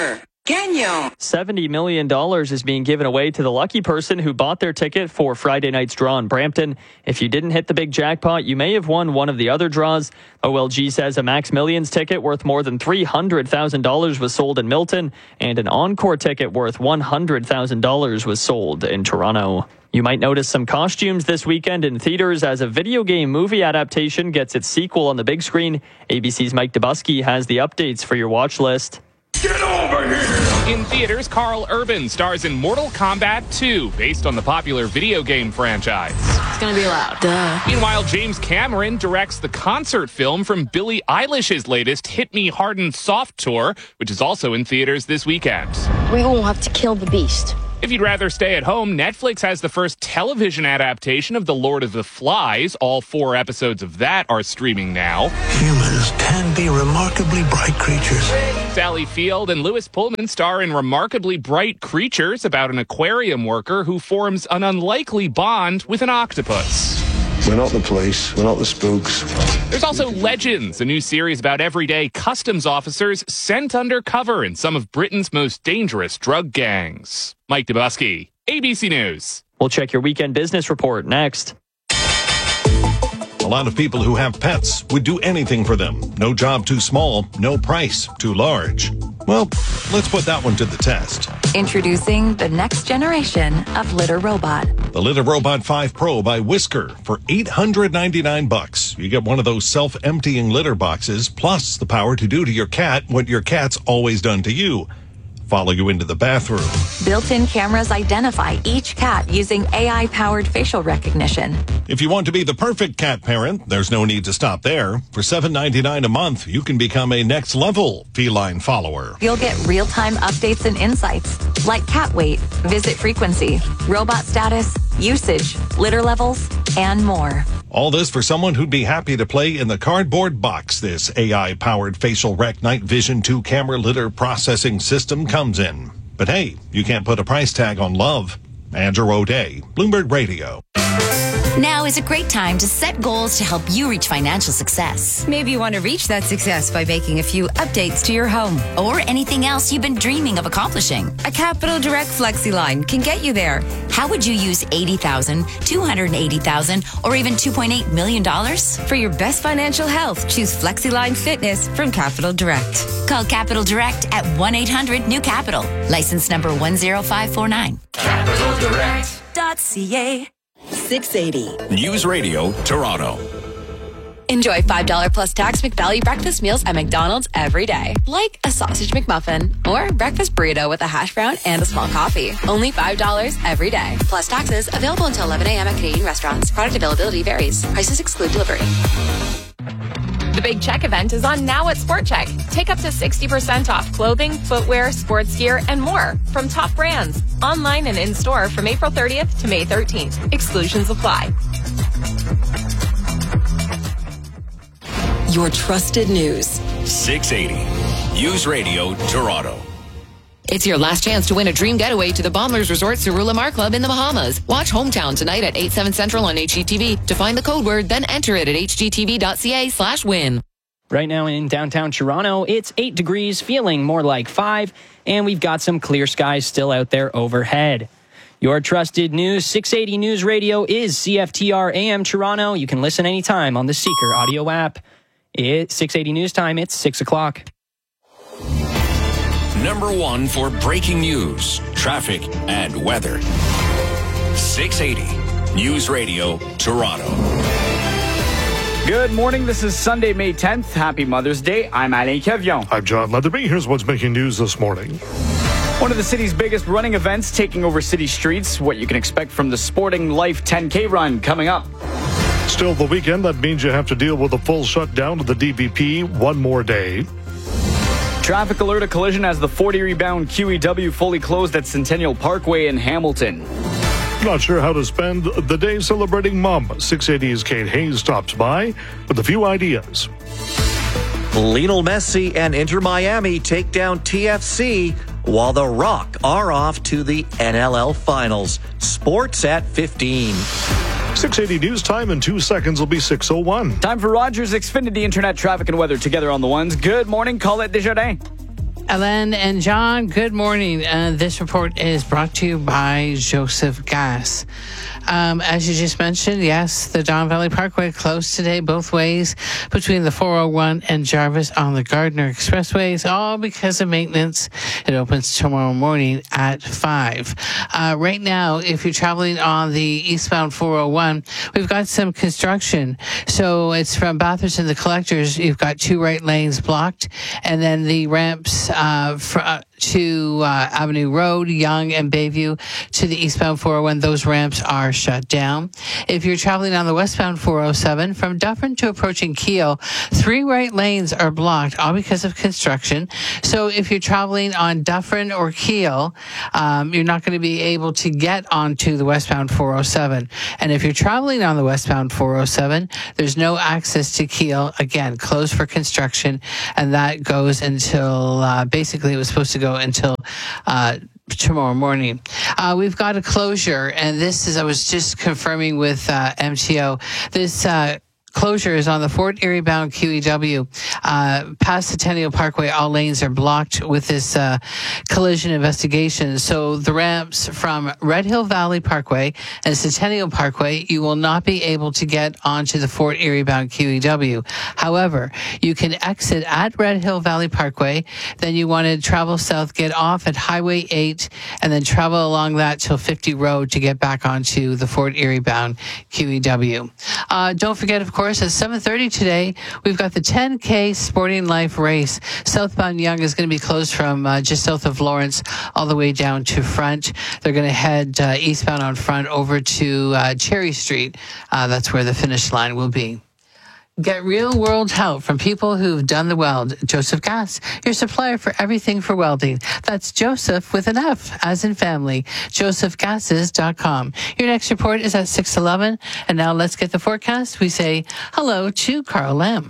$70 million is being given away to the lucky person who bought their ticket for Friday night's draw in Brampton. If you didn't hit the big jackpot, you may have won one of the other draws. OLG says a Max Millions ticket worth more than $300,000 was sold in Milton, and an Encore ticket worth $100,000 was sold in Toronto. You might notice some costumes this weekend in theaters as a video game movie adaptation gets its sequel on the big screen. ABC's Mike Dubusky has the updates for your watch list. Get over here! In theaters, Carl Urban stars in Mortal Kombat 2, based on the popular video game franchise. It's gonna be loud. Duh. Meanwhile, James Cameron directs the concert film from Billie Eilish's latest Hit Me Hard and Soft tour, which is also in theaters this weekend. We won't have to kill the beast. If you'd rather stay at home, Netflix has the first television adaptation of The Lord of the Flies. All 4 episodes of that are streaming now. Humans can be remarkably bright creatures. Sally Field and Lewis Pullman star in Remarkably Bright Creatures about an aquarium worker who forms an unlikely bond with an octopus. We're not the police. We're not the spooks. There's also Legends, a new series about everyday customs officers sent undercover in some of Britain's most dangerous drug gangs. Mike Dubusky, ABC News. We'll check your weekend business report next. A lot of people who have pets would do anything for them. No job too small, no price too large. Well, let's put that one to the test. Introducing the next generation of Litter Robot. The Litter Robot 5 Pro by Whisker for $899. You get one of those self-emptying litter boxes, plus the power to do to your cat what your cat's always done to you. Follow you into the bathroom. Built-in cameras identify each cat using AI-powered facial recognition. If you want to be the perfect cat parent, there's no need to stop there. For $7.99 a month, you can become a next-level feline follower. You'll get real-time updates and insights, like cat weight, visit frequency, robot status, usage, litter levels, and more. All this for someone who'd be happy to play in the cardboard box this AI-powered facial rec night vision 2 camera litter processing system comes in. But hey, you can't put a price tag on love. Andrew O'Day, Bloomberg Radio. Now is a great time to set goals to help you reach financial success. Maybe you want to reach that success by making a few updates to your home. Or anything else you've been dreaming of accomplishing. A Capital Direct FlexiLine can get you there. How would you use $80,000, $280,000, or even $2.8 million? For your best financial health, choose FlexiLine Fitness from Capital Direct. Call Capital Direct at 1-800-NEW-CAPITAL. License number 10549. CapitalDirect.ca. 680. News Radio, Toronto. Enjoy $5 plus tax McValue breakfast meals at McDonald's every day. Like a sausage McMuffin or breakfast burrito with a hash brown and a small coffee. Only $5 every day. Plus taxes. Available until 11 a.m. at Canadian restaurants. Product availability varies. Prices exclude delivery. The Big Check event is on now at Sport Check. Take up to 60% off clothing, footwear, sports gear, and more from top brands. Online and in-store from April 30th to May 13th. Exclusions apply. Your trusted news. 680. News Radio, Toronto. It's your last chance to win a dream getaway to the Bombers Resort Cerula Mar Club in the Bahamas. Watch Hometown tonight at 8/7 Central on HGTV. To find the code word, then enter it at hgtv.ca/win. Right now in downtown Toronto, it's 8 degrees, feeling more like 5, and we've got some clear skies still out there overhead. Your trusted news, 680 News Radio is CFTR AM Toronto. You can listen anytime on the Seeker audio app. It's 680 News Time. It's 6 o'clock. Number 1 for breaking news, traffic, and weather. 680 News Radio, Toronto. Good morning. This is Sunday, May 10th. Happy Mother's Day. I'm Alain Cavion. I'm John Leatherby. Here's what's making news this morning. One of the city's biggest running events taking over city streets. What you can expect from the Sporting Life 10K run coming up. Still the weekend. That means you have to deal with a full shutdown of the DVP one more day. Traffic alert, a collision as the 40 rebound QEW fully closed at Centennial Parkway in Hamilton. Not sure how to spend the day celebrating Mom. 680's Kate Hayes stops by with a few ideas. Lionel Messi and Inter Miami take down TFC while the Rock are off to the NLL Finals. Sports at 15. 680 News Time in 2 seconds will be 6:01. Time for Rogers Xfinity Internet traffic and weather together on the ones. Good morning, Colette Desjardins. Ellen and John, good morning. This report is brought to you by Joseph Gas. As you just mentioned, yes, the Don Valley Parkway closed today both ways between the 401 and Jarvis on the Gardner Expressways, all because of maintenance. It opens tomorrow morning at 5. Right now, if you're traveling on the eastbound 401, we've got some construction. So it's from Bathurst and the Collectors. You've got 2 right lanes blocked, and then the ramps to Avenue Road, Young, and Bayview to the eastbound 401. Those ramps are shut down. If you're traveling on the westbound 407 from Dufferin to approaching Kiel, 3 right lanes are blocked, all because of construction. So if you're traveling on Dufferin or Kiel, you're not going to be able to get onto the westbound 407. And if you're traveling on the westbound 407, there's no access to Kiel. Again, closed for construction, and that goes until basically it was supposed to go until tomorrow morning. We've got a closure, and this is, I was just confirming with MTO, this closure is on the Fort Erie bound QEW. Past Centennial Parkway, all lanes are blocked with this collision investigation. So the ramps from Red Hill Valley Parkway and Centennial Parkway, you will not be able to get onto the Fort Erie bound QEW. However, you can exit at Red Hill Valley Parkway. Then you want to travel south, get off at Highway 8, and then travel along that till 50 Road to get back onto the Fort Erie bound QEW. Don't forget, of course, at 7:30 today, we've got the 10K Sporting Life race. Southbound Young is going to be closed from just south of Lawrence all the way down to Front. They're going to head eastbound on Front over to Cherry Street. That's where the finish line will be. Get real-world help from people who've done the weld. Joseph Gas, your supplier for everything for welding. That's Joseph with an F, as in family. JosephGasses.com. Your next report is at 6:11. And now let's get the forecast. We say hello to Carl Lamb.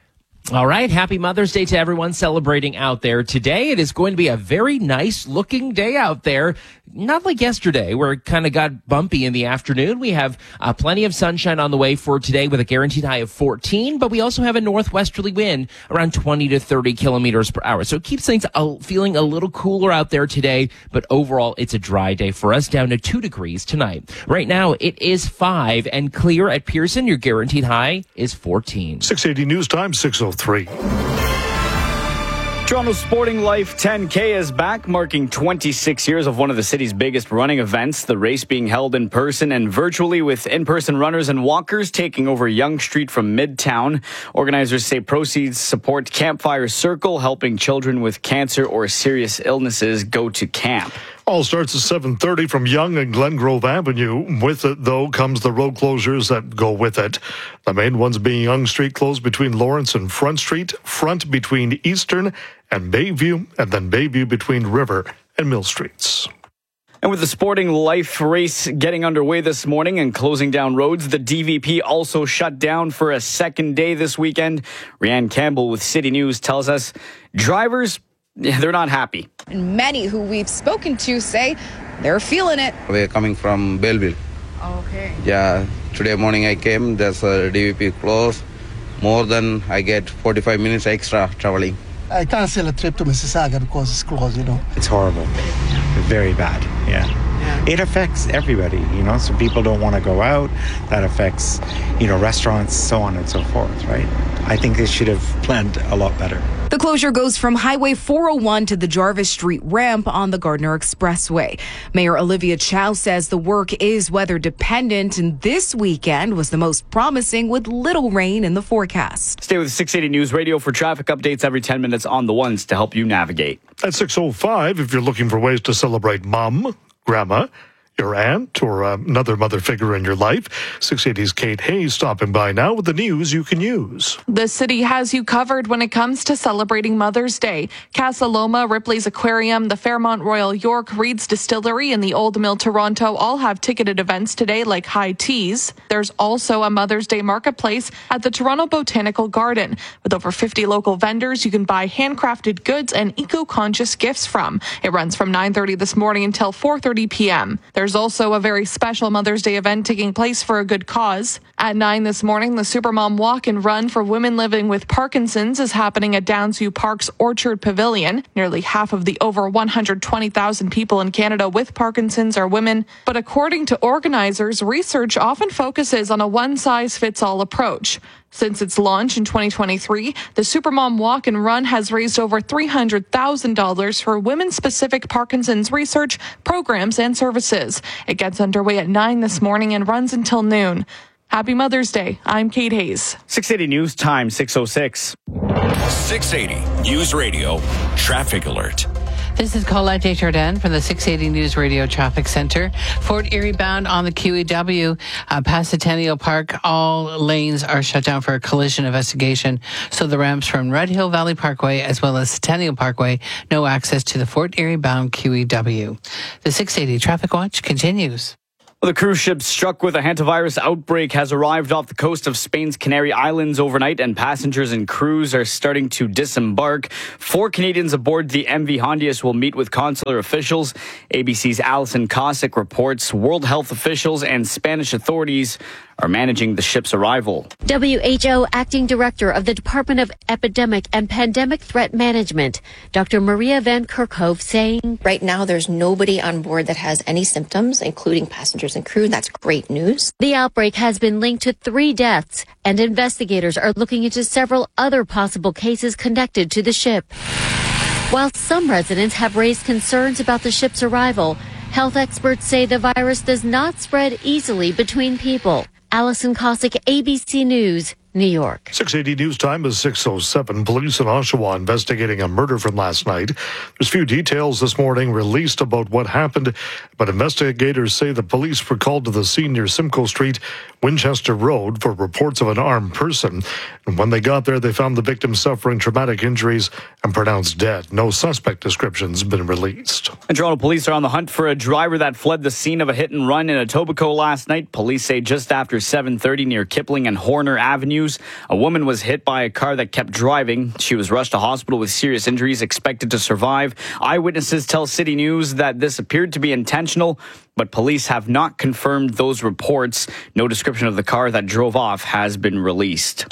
All right. Happy Mother's Day to everyone celebrating out there. Today, it is going to be a very nice looking day out there. Not like yesterday, where it kind of got bumpy in the afternoon. We have plenty of sunshine on the way for today with a guaranteed high of 14, but we also have a northwesterly wind around 20 to 30 kilometers per hour. So it keeps things feeling a little cooler out there today, but overall, it's a dry day for us, down to 2 degrees tonight. Right now, it is 5 and clear at Pearson. Your guaranteed high is 14. 680 News Time, 6:03. Toronto Sporting Life 10K is back, marking 26 years of one of the city's biggest running events. The race being held in person and virtually, with in-person runners and walkers taking over Yonge Street from Midtown. Organizers say proceeds support Campfire Circle, helping children with cancer or serious illnesses go to camp. All starts at 7:30 from Yonge and Glengrove Avenue. With it, though, comes the road closures that go with it. The main ones being Yonge Street closed between Lawrence and Front Street, Front between Eastern and Bayview, and then Bayview between River and Mill Streets. And with the Sporting Life race getting underway this morning and closing down roads, the DVP also shut down for a second day this weekend. Rianne Campbell with City News tells us drivers, they're not happy. And many who we've spoken to say they're feeling it. We're coming from Belleville. Okay. Yeah, today morning I came, there's a DVP closed. More than I get 45 minutes extra traveling. I cancel a trip to Mississauga because it's closed, you know. It's horrible. Very bad, yeah. It affects everybody, you know, so people don't want to go out. That affects, you know, restaurants, so on and so forth, right? I think they should have planned a lot better. The closure goes from Highway 401 to the Jarvis Street ramp on the Gardner Expressway. Mayor Olivia Chow says the work is weather dependent, and this weekend was the most promising with little rain in the forecast. Stay with 680 News Radio for traffic updates every 10 minutes on the ones to help you navigate. At 6:05, if you're looking for ways to celebrate Mom, Grandma, your aunt, or another mother figure in your life, 680's Kate Hayes stopping by now with the news you can use. The city has you covered when it comes to celebrating Mother's Day. Casa Loma, Ripley's Aquarium, the Fairmont Royal York, Reed's Distillery, and the Old Mill Toronto all have ticketed events today like High Teas. There's also a Mother's Day marketplace at the Toronto Botanical Garden. With over 50 local vendors, you can buy handcrafted goods and eco-conscious gifts from. It runs from 9:30 this morning until 4:30 p.m. There's There's also a very special Mother's Day event taking place for a good cause. At 9 this morning, the Supermom Walk and Run for women living with Parkinson's is happening at Downsview Park's Orchard Pavilion. Nearly half of the over 120,000 people in Canada with Parkinson's are women. But according to organizers, research often focuses on a one-size-fits-all approach. Since its launch in 2023, the Supermom Walk and Run has raised over $300,000 for women-specific Parkinson's research, programs, and services. It gets underway at 9 this morning and runs until noon. Happy Mother's Day. I'm Kate Hayes. 680 News Time, 6:06. 680 News Radio Traffic Alert. This is Colette Desjardins from the 680 News Radio Traffic Center. Fort Erie bound on the QEW past Centennial Park. All lanes are shut down for a collision investigation. So the ramps from Red Hill Valley Parkway as well as Centennial Parkway, no access to the Fort Erie bound QEW. The 680 Traffic Watch continues. The cruise ship struck with a hantavirus outbreak has arrived off the coast of Spain's Canary Islands overnight, and passengers and crews are starting to disembark. 4 Canadians aboard the MV Hondius will meet with consular officials. ABC's Alison Cossack reports World Health officials and Spanish authorities are managing the ship's arrival. WHO Acting Director of the Department of Epidemic and Pandemic Threat Management, Dr. Maria Van Kerkhove, saying, right now there's nobody on board that has any symptoms, including passengers and crew. That's great news. The outbreak has been linked to 3 deaths, and investigators are looking into several other possible cases connected to the ship. While some residents have raised concerns about the ship's arrival, health experts say the virus does not spread easily between people. Alison Cossack, ABC News, New York. 680 News Time is 6:07. Police in Oshawa investigating a murder from last night. There's few details this morning released about what happened, but investigators say the police were called to the scene near Simcoe Street, Winchester Road, for reports of an armed person. And when they got there, they found the victim suffering traumatic injuries and pronounced dead. No suspect descriptions been released. And Toronto police are on the hunt for a driver that fled the scene of a hit and run in Etobicoke last night. Police say just after 7:30 near Kipling and Horner Avenues, a woman was hit by a car that kept driving. She was rushed to hospital with serious injuries, expected to survive. Eyewitnesses tell City News that this appeared to be intentional, but police have not confirmed those reports. No description of the car that drove off has been released.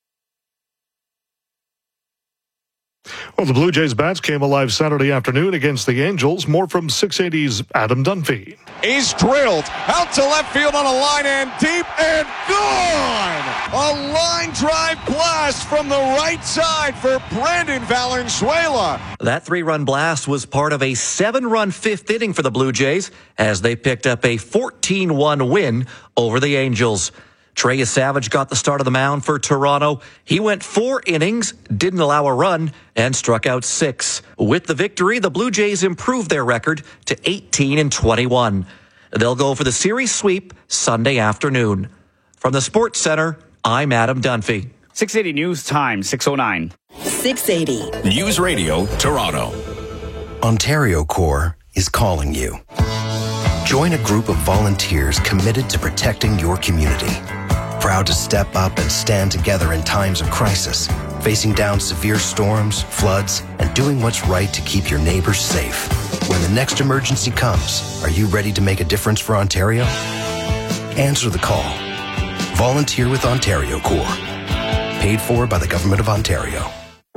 Well, the Blue Jays bats came alive Saturday afternoon against the Angels. More from 680's Adam Dunphy. He's drilled out to left field on a line and deep and gone! A line drive blast from the right side for Brandon Valenzuela. That 3-run blast was part of a 7-run 5th inning for the Blue Jays as they picked up a 14-1 win over the Angels. Trey Savage got the start of the mound for Toronto. He went 4 innings, didn't allow a run, and struck out 6. With the victory, the Blue Jays improved their record to 18-21. They'll go for the series sweep Sunday afternoon. From the Sports Center, I'm Adam Dunphy. 680 News Time, 6:09. 680 News Radio Toronto. Ontario Corps is calling you. Join a group of volunteers committed to protecting your community. Proud to step up and stand together in times of crisis, facing down severe storms, floods, and doing what's right to keep your neighbors safe. When the next emergency comes, are you ready to make a difference for Ontario? Answer the call. Volunteer with Ontario Corps. Paid for by the Government of Ontario.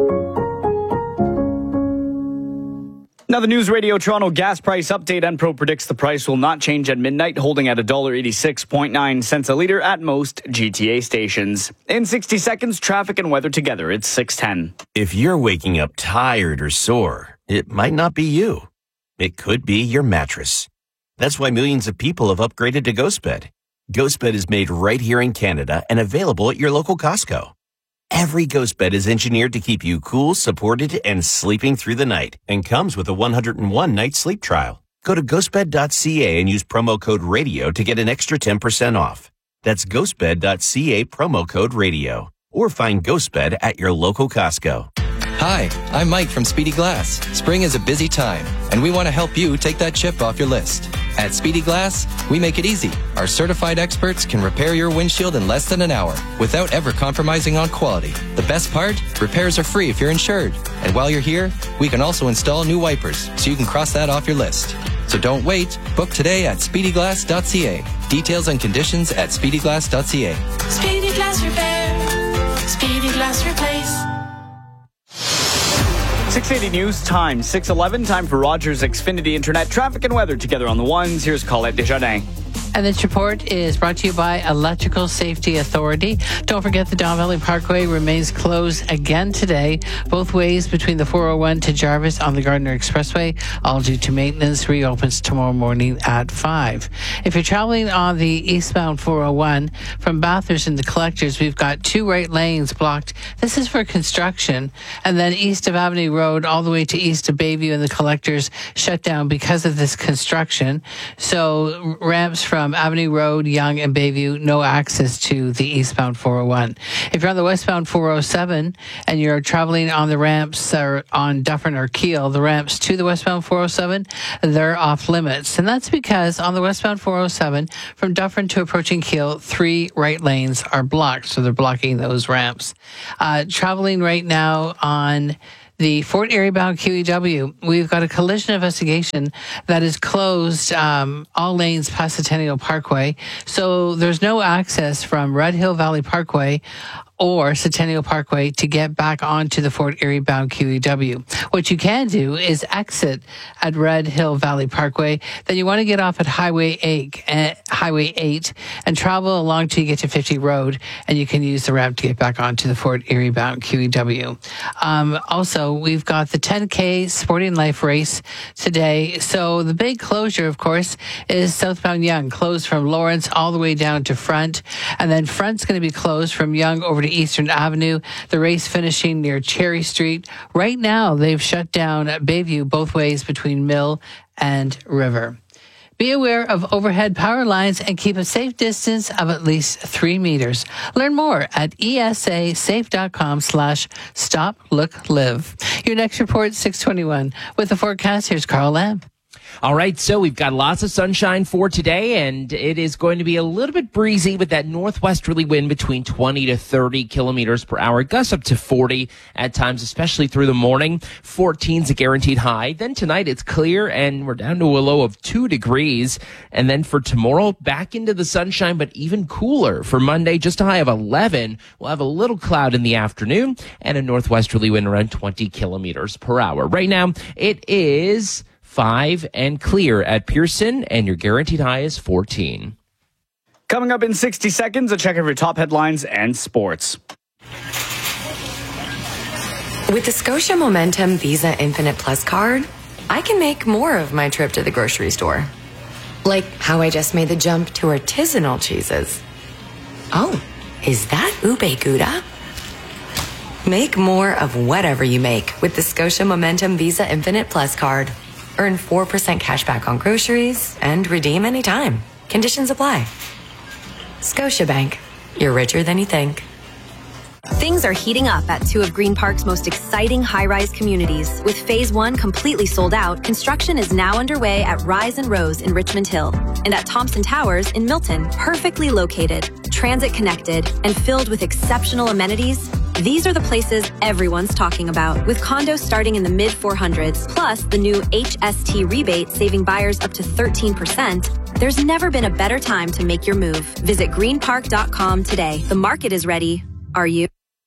Now, the News Radio Toronto gas price update. Enpro predicts the price will not change at midnight, holding at $1.86.9 a litre at most GTA stations. In 60 seconds, traffic and weather together. It's 6:10. If you're waking up tired or sore, it might not be you. It could be your mattress. That's why millions of people have upgraded to GhostBed. GhostBed is made right here in Canada and available at your local Costco. Every GhostBed is engineered to keep you cool, supported, and sleeping through the night, and comes with a 101-night sleep trial. Go to ghostbed.ca and use promo code RADIO to get an extra 10% off. That's ghostbed.ca promo code RADIO. Or find GhostBed at your local Costco. Hi, I'm Mike from Speedy Glass. Spring is a busy time, and we want to help you take that chip off your list. At Speedy Glass, we make it easy. Our certified experts can repair your windshield in less than an hour without ever compromising on quality. The best part? Repairs are free if you're insured. And while you're here, we can also install new wipers so you can cross that off your list. So don't wait. Book today at speedyglass.ca. Details and conditions at speedyglass.ca. Speedy Glass Repair. Speedy Glass Replace. 680 News Time, 6:11. Time for Rogers Xfinity Internet traffic and weather together on the ones. Here's Colette Desjardins. And this report is brought to you by Electrical Safety Authority. Don't forget the Don Valley Parkway remains closed again today, both ways between the 401 to Jarvis on the Gardner Expressway, all due to maintenance. Reopens tomorrow morning at 5. If you're traveling on the eastbound 401 from Bathurst into Collectors, we've got 2 right lanes blocked. This is for construction. And then east of Avenue Road all the way to east of Bayview and the Collectors shut down because of this construction. So ramps from Avenue Road, Yonge, and Bayview, no access to the eastbound 401. If you're on the westbound 407 and you're traveling on the ramps on Dufferin or Kiel, the ramps to the westbound 407, they're off limits. And that's because on the westbound 407, from Dufferin to approaching Kiel, 3 right lanes are blocked. So they're blocking those ramps. Traveling right now on the Fort Erie bound QEW, we've got a collision investigation that is closed all lanes past Centennial Parkway. So there's no access from Red Hill Valley Parkway or Centennial Parkway to get back onto the Fort Erie bound QEW. What you can do is exit at Red Hill Valley Parkway. Then you want to get off at Highway 8 and travel along till you get to 50 Road, and you can use the ramp to get back onto the Fort Erie bound QEW. Also, we've got the 10K Sporting Life race today. So the big closure, of course, is southbound Yonge, closed from Lawrence all the way down to Front. And then Front's going to be closed from Yonge over to Eastern Avenue. The race finishing near Cherry Street. Right now, they've shut down Bayview both ways between Mill and River. Be aware of overhead power lines and keep a safe distance of at least 3 meters. Learn more at esasafe.com/stop-look-live. Your next report, 621. With the forecast, here's Carl Lamb. All right, so we've got lots of sunshine for today, and it is going to be a little bit breezy with that northwesterly wind between 20 to 30 kilometers per hour, gusts up to 40 at times, especially through the morning. 14's a guaranteed high. Then tonight it's clear, and we're down to a low of 2 degrees. And then for tomorrow, back into the sunshine, but even cooler. For Monday, just a high of 11. We'll have a little cloud in the afternoon and a northwesterly wind around 20 kilometers per hour. Right now, it is 5 and clear at Pearson, and your guaranteed high is 14. Coming up in 60 seconds, a check of your top headlines and sports. With the Scotia Momentum Visa Infinite Plus card, I can make more of my trip to the grocery store. Like how I just made the jump to artisanal cheeses. Oh, is that ube gouda? Make more of whatever you make with the Scotia Momentum Visa Infinite Plus card. Earn 4% cash back on groceries and redeem anytime. Conditions apply. Scotiabank. You're richer than you think. Things are heating up at 2 of Green Park's most exciting high-rise communities. With Phase 1 completely sold out, construction is now underway at Rise and Rose in Richmond Hill and at Thompson Towers in Milton. Perfectly located, transit-connected, and filled with exceptional amenities, these are the places everyone's talking about. With condos starting in the mid-400s, plus the new HST rebate saving buyers up to 13%, there's never been a better time to make your move. Visit greenpark.com today. The market is ready. Are you?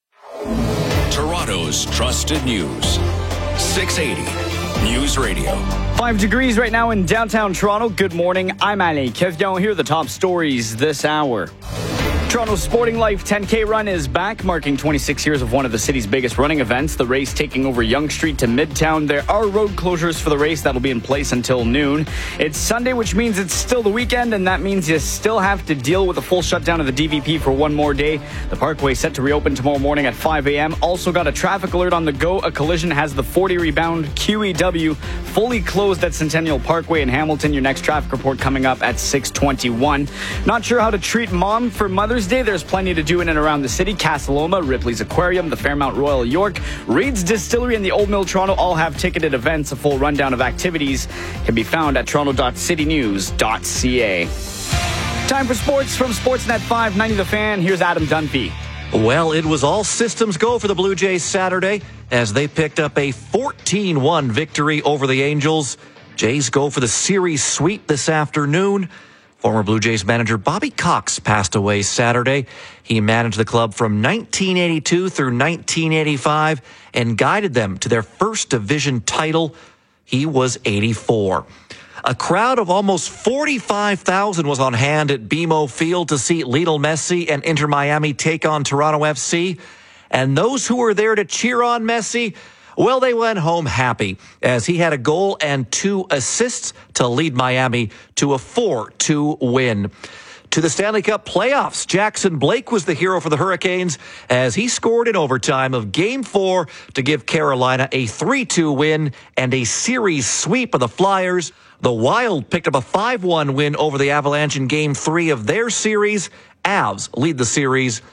Toronto's trusted news. 680 News Radio. 5 degrees right now in downtown Toronto. Good morning. I'm Alain Kevion. Here are the top stories this hour. Toronto's Sporting Life 10K run is back, marking 26 years of one of the city's biggest running events. The race taking over Yonge Street to Midtown. There are road closures for the race that will be in place until noon. It's Sunday, which means it's still the weekend, and that means you still have to deal with a full shutdown of the DVP for one more day. The Parkway set to reopen tomorrow morning at 5 a.m. Also got a traffic alert on the go. A collision has the 40 rebound QEW fully closed at Centennial Parkway in Hamilton. Your next traffic report coming up at 6:21. Not sure how to treat mom for Mother's Day? There's plenty to do in and around the city. Casa Loma, Ripley's Aquarium, the Fairmont Royal York, Reed's Distillery, and the Old Mill Toronto all have ticketed events. A full rundown of activities can be found at toronto.citynews.ca. Time for sports from Sportsnet 590 The Fan. Here's Adam Dunphy. Well, it was all systems go for the Blue Jays Saturday as they picked up a 14-1 victory over the Angels. Jays go for the series sweep this afternoon. Former Blue Jays manager Bobby Cox passed away Saturday. He managed the club from 1982 through 1985 and guided them to their first division title. He was 84. A crowd of almost 45,000 was on hand at BMO Field to see Lionel Messi and Inter Miami take on Toronto FC. And those who were there to cheer on Messi, well, they went home happy as he had a goal and 2 assists to lead Miami to a 4-2 win. To the Stanley Cup playoffs, Jackson Blake was the hero for the Hurricanes as he scored in overtime of Game 4 to give Carolina a 3-2 win and a series sweep of the Flyers. The Wild picked up a 5-1 win over the Avalanche in Game 3 of their series. Avs lead the series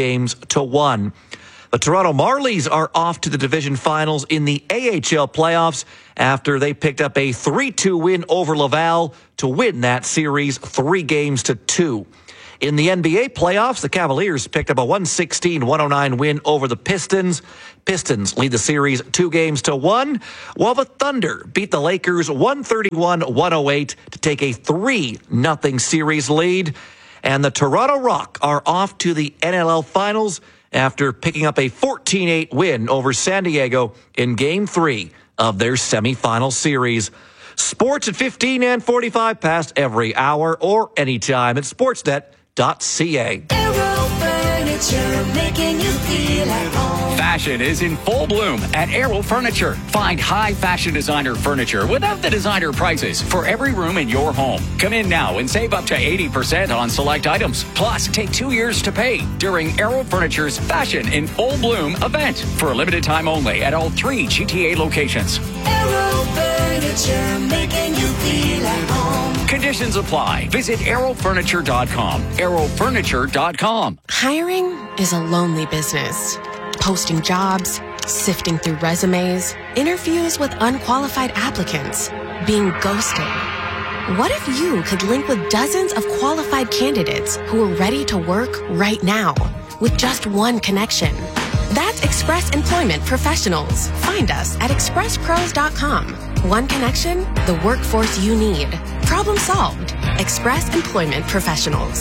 2-1. The Toronto Marlies are off to the division finals in the AHL playoffs after they picked up a 3-2 win over Laval to win that series 3-2. In the NBA playoffs, the Cavaliers picked up a 116-109 win over the Pistons. Pistons lead the series 2-1, while the Thunder beat the Lakers 131-108 to take a 3-0 series lead. And the Toronto Rock are off to the NLL finals after picking up a 14-8 win over San Diego in Game 3 of their semifinal series. Sports at 15 and 45 past every hour or anytime at sportsnet.ca. Aero Furniture, making you feel at home. Fashion is in full bloom at Aero Furniture. Find high fashion designer furniture without the designer prices for every room in your home. Come in now and save up to 80% on select items. Plus, take 2 years to pay during Aero Furniture's Fashion in Full Bloom event for a limited time only at all 3 GTA locations. Aero Furniture, making you feel at home. Conditions apply. Visit aerofurniture.com. aerofurniture.com. Hiring is a lonely business. Posting jobs, sifting through resumes, interviews with unqualified applicants, being ghosted. What if you could link with dozens of qualified candidates who are ready to work right now with just one connection? That's Express Employment Professionals. Find us at expresspros.com. One connection, the workforce you need. Problem solved. Express Employment Professionals.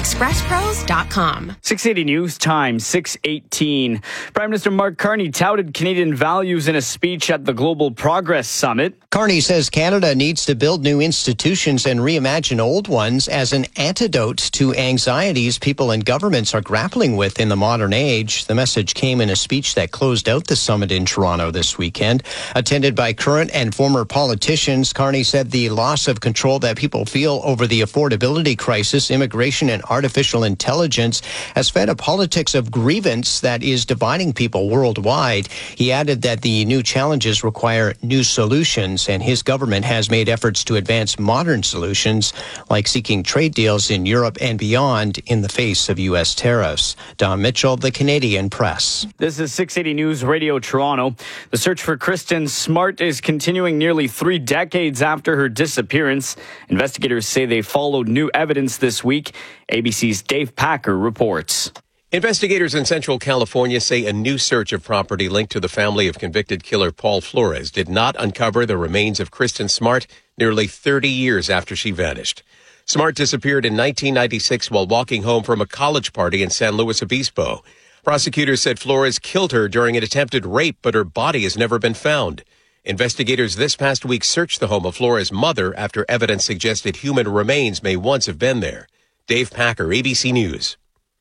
expresspros.com. 680 News Time, 6:18. Prime Minister Mark Carney touted Canadian values in a speech at the Global Progress Summit. Carney says Canada needs to build new institutions and reimagine old ones as an antidote to anxieties people and governments are grappling with in the modern age. The message came in a speech that closed out the summit in Toronto this weekend. Attended by current and former politicians, Carney said the loss of control that people feel over the affordability crisis, immigration, and artificial intelligence has fed a politics of grievance that is dividing people worldwide. He added that the new challenges require new solutions, and his government has made efforts to advance modern solutions, like seeking trade deals in Europe and beyond in the face of U.S. tariffs. Don Mitchell, The Canadian Press. This is 680 News Radio Toronto. The search for Kristen Smart is continuing nearly 3 decades after her disappearance. Investigators say they followed new evidence this week. ABC's Dave Packer reports. Investigators in Central California say a new search of property linked to the family of convicted killer Paul Flores did not uncover the remains of Kristen Smart nearly 30 years after she vanished. Smart disappeared in 1996 while walking home from a college party in San Luis Obispo. Prosecutors said Flores killed her during an attempted rape, but her body has never been found. Investigators this past week searched the home of Flores' mother after evidence suggested human remains may once have been there. Dave Packer, ABC News.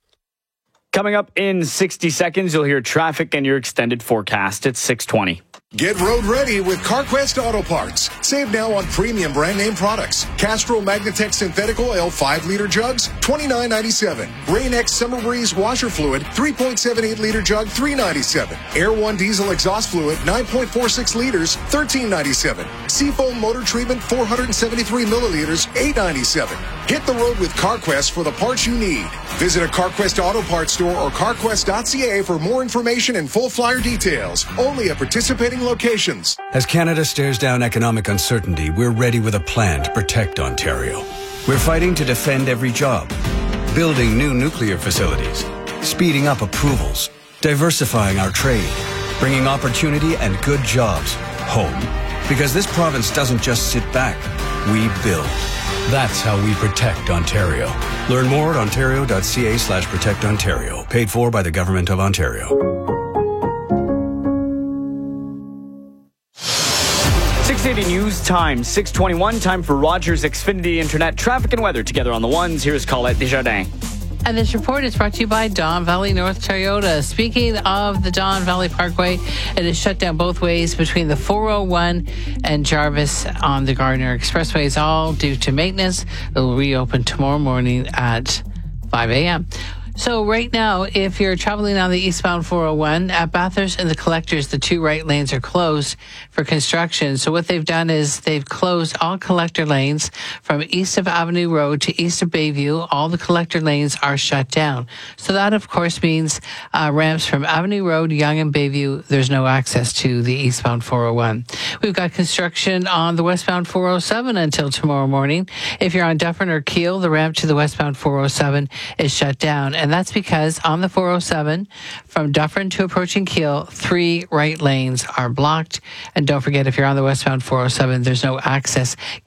Coming up in 60 seconds, you'll hear traffic and your extended forecast at 6:20. Get road ready with CarQuest Auto Parts. Save now on premium brand name products. Castrol Magnatech Synthetic Oil 5-liter jugs, $29.97. Rain-X Summer Breeze washer fluid, 3.78-liter jug, $3.97. Air One Diesel exhaust fluid, 9.46 liters, $13.97. Seafoam motor treatment, 473 milliliters, $8.97. Hit the road with CarQuest for the parts you need. Visit a CarQuest Auto Parts store or carquest.ca for more information and full flyer details. Only at participating locations. As Canada stares down economic uncertainty, we're ready with a plan to protect Ontario. We're fighting to defend every job, building new nuclear facilities, speeding up approvals, diversifying our trade, bringing opportunity and good jobs home. Because this province doesn't just sit back, we build. That's how we protect Ontario. Learn more at ontario.ca/protectontario. Paid for by the Government of Ontario. 680 News Time, 6:21. Time for Rogers Xfinity Internet traffic and weather together on the ones. Here's Colette Desjardins. And this report is brought to you by Don Valley North Toyota. Speaking of the Don Valley Parkway, it is shut down both ways between the 401 and Jarvis on the Gardiner Expressways, all due to maintenance. It will reopen tomorrow morning at 5 a.m. So right now, if you're traveling on the eastbound 401 at Bathurst and the Collectors, the two right lanes are closed for construction. So what they've done is they've closed all collector lanes from east of Avenue Road to east of Bayview. All the collector lanes are shut down. So that, of course, means ramps from Avenue Road, Yonge and Bayview. There's no access to the eastbound 401. We've got construction on the westbound 407 until tomorrow morning. If you're on Dufferin or Keele, the ramp to the westbound 407 is shut down. And that's because on the 407, from Dufferin to approaching Keele, 3 right lanes are blocked. And don't forget, if you're on the westbound 407, there's no access